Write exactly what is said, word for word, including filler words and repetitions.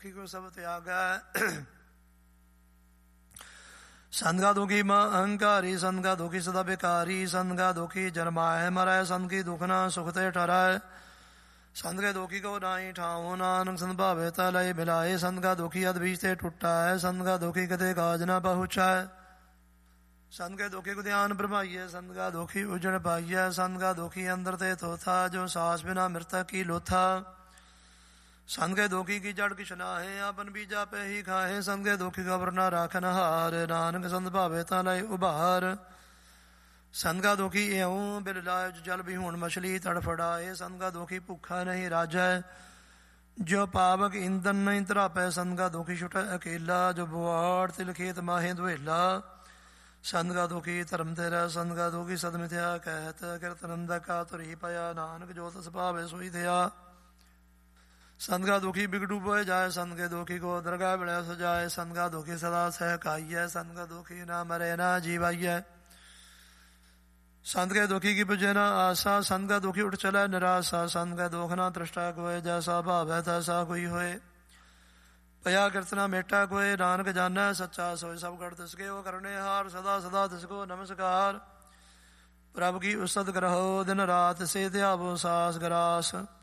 को सब त्यागै। संगा दुखी मां अहंकारी, संगा दुखी सदा बेकारी, संगा दुखी जन्माए मराय, संग की दुख ना सुखते ठहराए। संग के दुखी को नाई ठाओ, नानक संग भावे तलय मिलाए। संग का दुखी अध बीच से टुटा है, संग का दुखी कते काज ना पहुँचाए। संग के दुखी को ध्यान ब्रह्माइए, संग का दुखी उजड़ पाइए। संग का दुखी अंदर ते तो था, जो सांस बिना मृतक की लोथा। संग के दुखी की जड़ किछ नाहे, अपन बीजा पे ही खाए। संग के दुखी का वरना राखन हार, नानक संग भावे तलय उबार। संग का दुखी एवं बिल लाए, जो जल बिहूण मछली तड़फड़ाए। संग का दुखी भूखा नहीं राजै, जो पावक ईंधन नहीं तरापै। संग का दुखी छुट अकेला, जो बुआड़ तिल खेत माहे दुहेला। संग का दुखी धर्म तेरा, संग का दुखी सदमिथ्या कहत। कीर्तनंद का तुरी पया, नानक जो तस भावे सोई थया। संग का दुखी बिगड़ू बोए जाए, संग के दुखी को दरगाह बिड़ा सजाए। संग का दुखी सदा सहकाइय, संग का दुखी ना मरे ना जीवाइय। संग के दुखी की बुझे ना आशा, संग का दुखी उठ चला निराशा। संग का दुख ना तृष्टा कोय, जैसा भाव है तैसा कोई होए। पया कीर्तना मेटा कोय, नानक जाना सच्चा सोय। सब गढ़ तिसके वो करने हार, सदा सदा तिसको नमस्कार। प्रभु की उसद ग्रहो, दिन रात से त्यावो सास ग्रास।